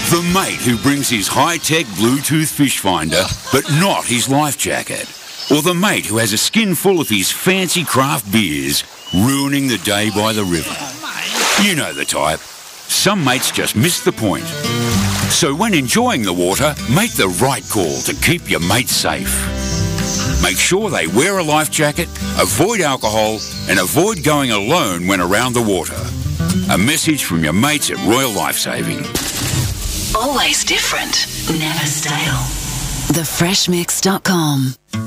The mate who brings his high-tech Bluetooth fish finder, but not his life jacket. Or the mate who has a skin full of his fancy craft beers, ruining the day by the river. You know the type. Some mates just miss the point. So when enjoying the water, make the right call to keep your mates safe. Make sure they wear a life jacket, avoid alcohol, and avoid going alone when around the water. A message from your mates at Royal Lifesaving. Always different, never stale. TheFreshMix.com